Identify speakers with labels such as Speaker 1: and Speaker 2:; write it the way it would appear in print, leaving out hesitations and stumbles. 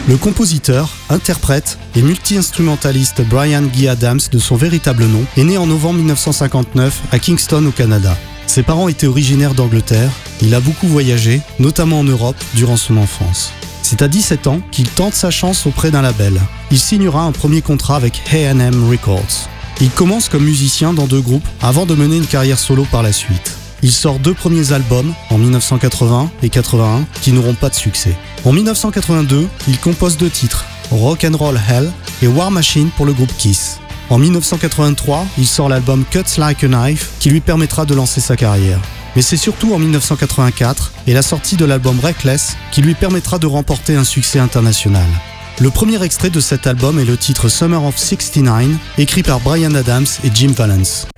Speaker 1: Le compositeur, interprète et multi-instrumentaliste Bryan Guy Adams, de son véritable nom, est né en novembre 1959 à Kingston au Canada. Ses parents étaient originaires d'Angleterre, il a beaucoup voyagé, notamment en Europe, durant son enfance. C'est à 17 ans qu'il tente sa chance auprès d'un label. Il signera un premier contrat avec A&M Records. Il commence comme musicien dans 2 groupes avant de mener une carrière solo par la suite. Il sort 2 premiers albums, en 1980 et 81, qui n'auront pas de succès. En 1982, il compose 2 titres, Rock and Roll Hell et War Machine pour le groupe Kiss. En 1983, il sort l'album Cuts Like a Knife qui lui permettra de lancer sa carrière. Mais c'est surtout en 1984 et la sortie de l'album Reckless qui lui permettra de remporter un succès international. Le premier extrait de cet album est le titre Summer of '69, écrit par Bryan Adams et Jim Vallance.